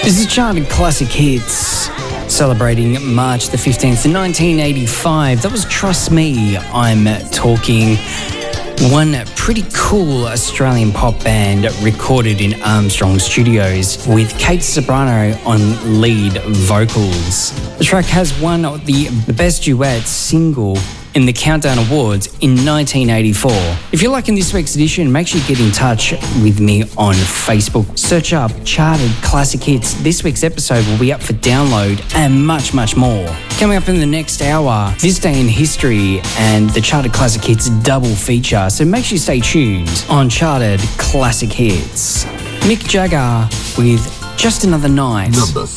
This is Charted Classic Hits, celebrating March the 15th, 1985. That was Trust Me, I'm Talking. One pretty cool Australian pop band recorded in Armstrong Studios with Kate Ceberano on lead vocals. The track has won the Best Duet single in the Countdown Awards in 1984. If you're liking this week's edition, make sure you get in touch with me on Facebook. Search up Charted Classic Hits. This week's episode will be up for download and much, much more. Coming up in the next hour, This Day in History and the Charted Classic Hits double feature. So make sure you stay tuned on Charted Classic Hits. Mick Jagger with Just Another Night.